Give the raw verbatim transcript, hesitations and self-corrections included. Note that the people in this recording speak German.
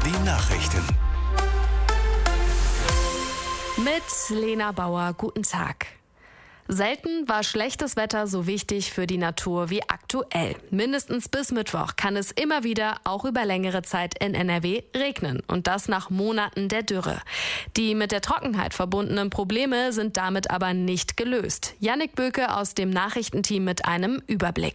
Die Nachrichten. Mit Lena Bauer, guten Tag. Selten war schlechtes Wetter so wichtig für die Natur wie aktuell. Mindestens bis Mittwoch kann es immer wieder, auch über längere Zeit in N R W, regnen. Und das nach Monaten der Dürre. Die mit der Trockenheit verbundenen Probleme sind damit aber nicht gelöst. Jannik Böke aus dem Nachrichtenteam mit einem Überblick.